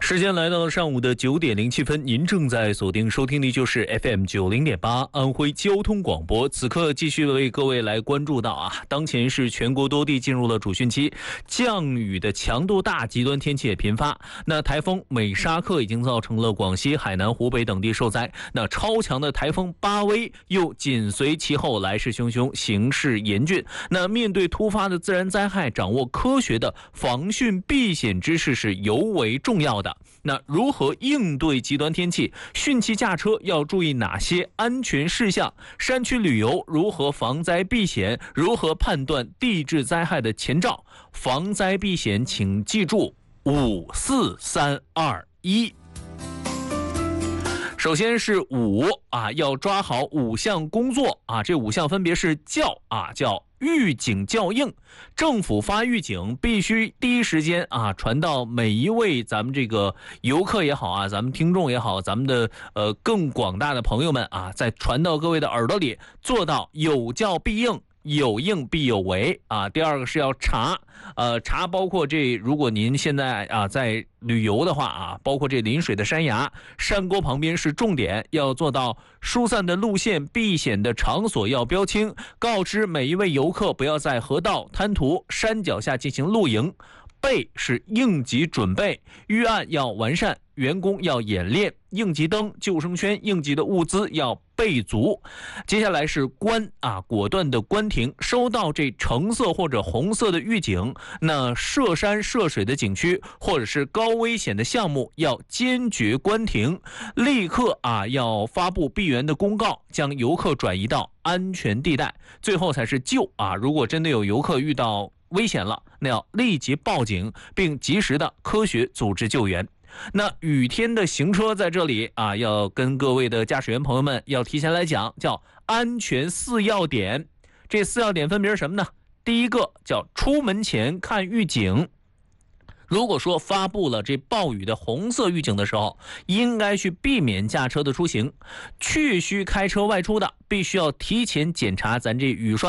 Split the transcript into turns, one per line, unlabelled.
时间来到了上午的9点07分，您正在锁定收听的就是 FM 90.8安徽交通广播。此刻继续为各位来关注到当前是全国多地进入了主汛期，降雨的强度大，极端天气也频发。那台风美沙克已经造成了广西、海南、湖北等地受灾。那超强的台风巴威又紧随其后，来势汹汹，形势严峻。那面对突发的自然灾害，掌握科学的防汛避险知识是尤为重要的。那如何应对极端天气？汛期驾车要注意哪些安全事项？山区旅游如何防灾避险？如何判断地质灾害的前兆？防灾避险请记住5、4、3、2、1。首先是要抓好5项工作这5项分别是叫预警校应，政府发预警必须第一时间传到每一位咱们这个游客也好咱们听众也好，咱们的更广大的朋友们再传到各位的耳朵里，做到有教必应，有应必有为第二个是要查包括如果您现在在旅游的话包括这临水的山崖、山沟旁边是重点，要做到疏散的路线、避险的场所要标清，告知每一位游客不要在河道、滩涂、山脚下进行露营。备是应急准备，预案要完善，员工要演练，应急灯、救生圈、应急的物资要备足。接下来是关果断的关停，收到这橙色或者红色的预警，那涉山涉水的景区或者是高危险的项目要坚决关停，立刻要发布闭园的公告，将游客转移到安全地带。最后才是救如果真的有游客遇到危险了，那要立即报警，并及时的科学组织救援。那雨天的行车在这里要跟各位的驾驶员朋友们要提前来讲，叫安全4要点。这4要点分别是什么呢？第一个叫出门前看预警。如果说发布了这暴雨的红色预警的时候，应该去避免驾车的出行。确需开车外出的，必须要提前检查咱这雨刷